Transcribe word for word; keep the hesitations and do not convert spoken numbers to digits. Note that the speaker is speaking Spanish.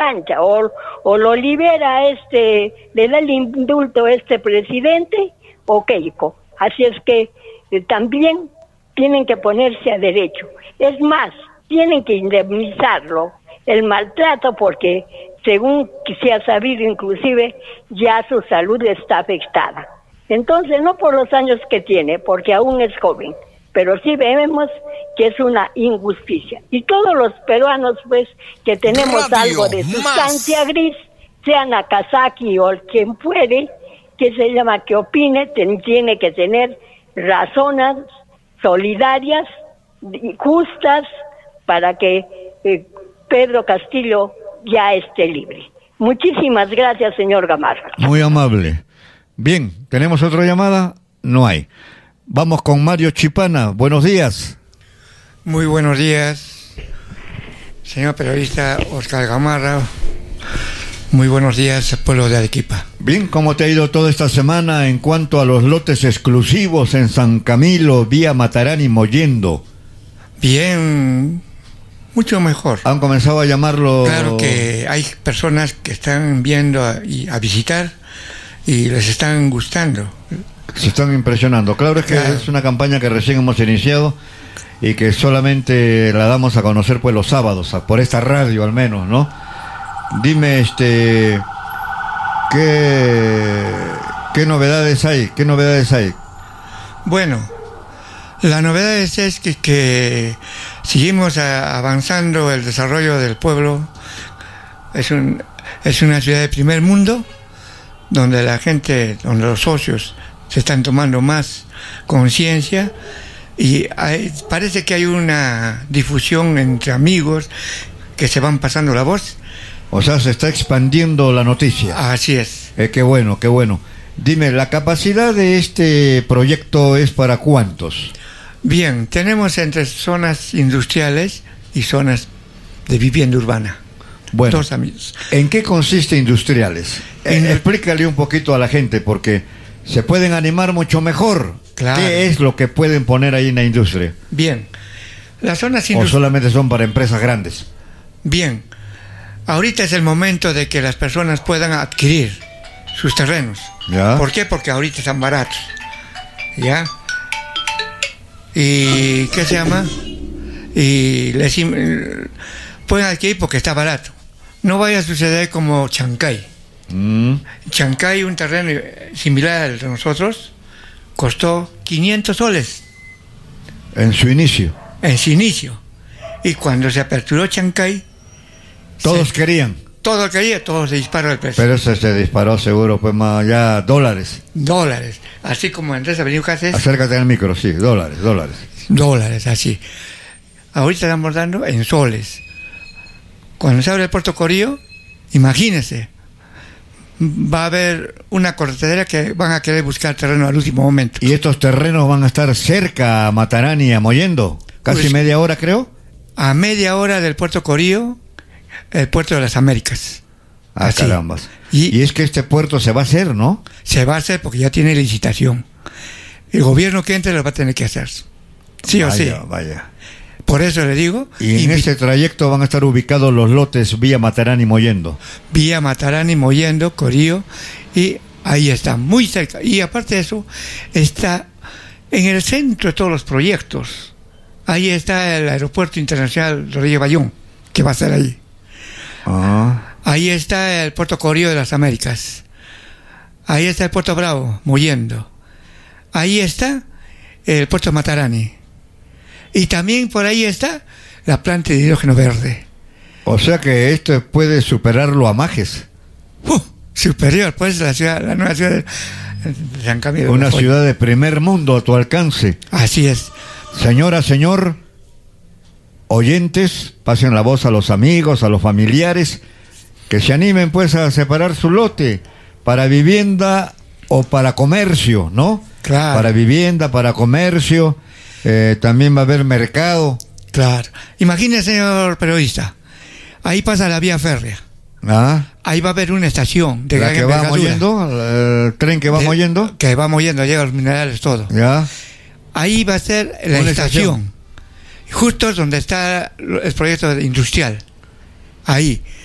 cancha, o, o lo libera este, le da el indulto a este presidente, o Keiko. Así es que eh, también tienen que ponerse a derecho. Es más, tienen que indemnizarlo, el maltrato, porque según se ha sabido inclusive, ya su salud está afectada. Entonces, no por los años que tiene, porque aún es joven, pero sí vemos que es una injusticia. Y todos los peruanos, pues, que tenemos Radio algo de sustancia más. Gris, sea Nakazaki o quien puede, que se llama, que opine, ten, tiene que tener razones solidarias, justas, para que eh, Pedro Castillo ya esté libre. Muchísimas gracias, señor Gamarra. Muy amable. Bien, ¿tenemos otra llamada? No hay. Vamos con Mario Chipana. Buenos días. Muy buenos días, señor periodista Oscar Gamarra. Muy buenos días, pueblo de Arequipa. Bien, ¿cómo te ha ido toda esta semana en cuanto a los lotes exclusivos en San Camilo, vía Matarani, Mollendo? Bien, mucho mejor. ¿Han comenzado a llamarlo? Claro que hay personas que están viendo a, y a visitar y les están gustando. Se están impresionando. Claro, es que claro. Es una campaña que recién hemos iniciado y que solamente la damos a conocer pues los sábados, por esta radio al menos, ¿no? Dime, este, ¿qué, qué novedades hay? ¿Qué novedades hay? Bueno, la novedad es, es que, que seguimos a, avanzando el desarrollo del pueblo. Es, un, es una ciudad de primer mundo, donde la gente, donde los socios se están tomando más conciencia y hay, parece que hay una difusión entre amigos que se van pasando la voz. O sea, se está expandiendo la noticia. Así es. Eh, qué bueno, qué bueno. Dime, ¿la capacidad de este proyecto es para cuántos? Bien, tenemos entre zonas industriales y zonas de vivienda urbana. Bueno, dos amigos. ¿En qué consiste industriales? En, eh, explícale un poquito a la gente, porque se pueden animar mucho mejor. Claro. ¿Qué es lo que pueden poner ahí en la industria? Bien, las zonas industriales. ¿O solamente son para empresas grandes? Bien, ahorita es el momento de que las personas puedan adquirir sus terrenos. ¿Ya? ¿Por qué? Porque ahorita están baratos. ¿Ya? ¿Y qué se llama? Y les pueden adquirir porque está barato. No vaya a suceder como Chancay. Mm. Chancay, un terreno similar al de nosotros, costó quinientos soles. En su inicio. En su inicio. Y cuando se aperturó Chancay, todos se, querían. Todos querían, todos se disparó el precio. Pero ese se disparó seguro, pues más ya dólares. Dólares. Así como Andrés Avenida Cáceres. Acércate al micro, sí, dólares, dólares. Dólares, así. Ahorita estamos dando en soles. Cuando se abre el Puerto Corío, imagínense, va a haber una corredera que van a querer buscar terreno al último momento. ¿Y estos terrenos van a estar cerca a Matarani y a Mollendo? ¿Casi pues, media hora, creo? A media hora del Puerto Corío, el Puerto de las Américas. Ah, así. Carambas. Y, y es que este puerto se va a hacer, ¿no? Se va a hacer porque ya tiene licitación. El gobierno que entre lo va a tener que hacer. Sí vaya, o sí. Vaya. Por eso le digo. Y en invi- este trayecto van a estar ubicados los lotes vía Matarani Mollendo. Vía Matarani, Mollendo, Corío, y ahí está, muy cerca. Y aparte de eso, está en el centro de todos los proyectos. Ahí está el Aeropuerto Internacional Rodríguez Bayón, que va a estar ahí. Ah. Ahí está el Puerto Corío de las Américas. Ahí está el Puerto Bravo, Mollendo. Ahí está el Puerto Matarani. Y también por ahí está la planta de hidrógeno verde. O sea que esto puede superarlo a Majes. Uh, superior, pues la ciudad, la nueva ciudad de San Camilo. Una ciudad de primer mundo a tu alcance. Así es. Señora, señor, oyentes, pasen la voz a los amigos, a los familiares, que se animen pues a separar su lote para vivienda o para comercio, ¿no? Claro. Para vivienda, para comercio. Eh, también va a haber mercado. Claro. Imagínese, señor periodista, ahí pasa la vía férrea. Ah. Ahí va a haber una estación de la que va mollendo, el tren que va de, mollendo. Que va mollendo, llega los minerales, todo. Ya. Ahí va a ser la una estación, estación, justo donde está el proyecto industrial. Ahí.